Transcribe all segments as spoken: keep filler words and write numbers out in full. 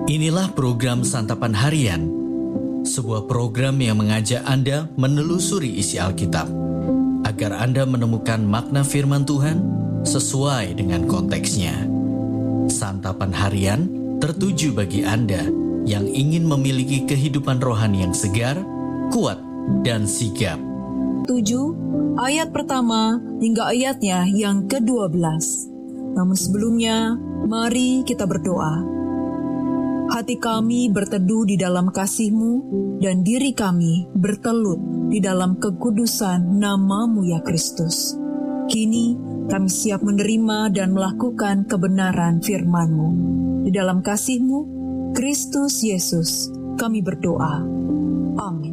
Inilah program Santapan Harian, sebuah program yang mengajak Anda menelusuri isi Alkitab, agar Anda menemukan makna firman Tuhan sesuai dengan konteksnya. Santapan Harian tertuju bagi Anda yang ingin memiliki kehidupan rohani yang segar, kuat, dan sigap. tujuh ayat pertama hingga ayatnya yang kedua belas. Namun sebelumnya, mari kita berdoa. Hati kami berteduh di dalam kasih-Mu dan diri kami bertelut di dalam kekudusan nama-Mu ya Kristus. Kini kami siap menerima dan melakukan kebenaran firman-Mu. Di dalam kasih-Mu, Kristus Yesus, kami berdoa. Amin.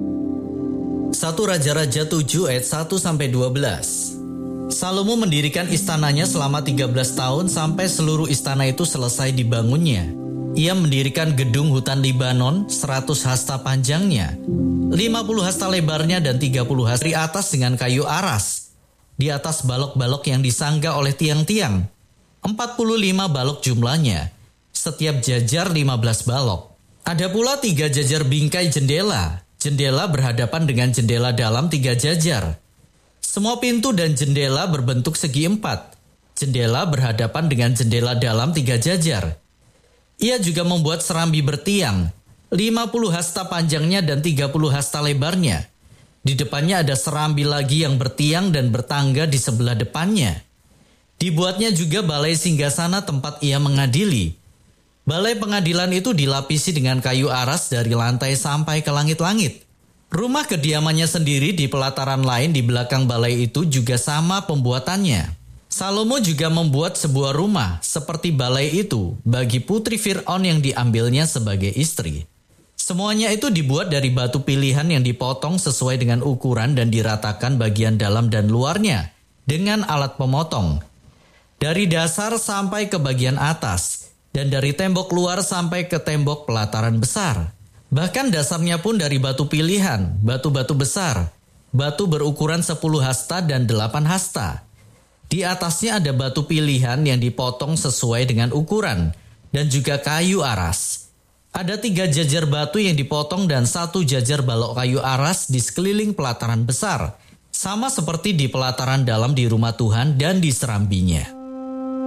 satu Raja-Raja tujuh ayat satu sampai dua belas. Salomo mendirikan istananya selama tiga belas tahun sampai seluruh istana itu selesai dibangunnya. Ia mendirikan gedung hutan Libanon seratus hasta panjangnya, lima puluh hasta lebarnya dan tiga puluh hasta di atas dengan kayu aras. Di atas balok-balok yang disangga oleh tiang-tiang, empat puluh lima balok jumlahnya, setiap jajar lima belas balok. Ada pula tiga jajar bingkai jendela. Jendela berhadapan dengan jendela dalam tiga jajar. Semua pintu dan jendela berbentuk segi empat. Jendela berhadapan dengan jendela dalam tiga jajar. Ia juga membuat serambi bertiang, lima puluh hasta panjangnya dan tiga puluh hasta lebarnya. Di depannya ada serambi lagi yang bertiang dan bertangga di sebelah depannya. Dibuatnya juga balai singgasana tempat ia mengadili. Balai pengadilan itu dilapisi dengan kayu aras dari lantai sampai ke langit-langit. Rumah kediamannya sendiri di pelataran lain di belakang balai itu juga sama pembuatannya. Salomo juga membuat sebuah rumah seperti balai itu bagi putri Fir'aun yang diambilnya sebagai istri. Semuanya itu dibuat dari batu pilihan yang dipotong sesuai dengan ukuran dan diratakan bagian dalam dan luarnya dengan alat pemotong. Dari dasar sampai ke bagian atas dan dari tembok luar sampai ke tembok pelataran besar. Bahkan dasarnya pun dari batu pilihan, batu-batu besar, batu berukuran sepuluh hasta dan delapan hasta. Di atasnya ada batu pilihan yang dipotong sesuai dengan ukuran dan juga kayu aras. Ada tiga jajar batu yang dipotong dan satu jajar balok kayu aras di sekeliling pelataran besar, sama seperti di pelataran dalam di rumah Tuhan dan di serambinya.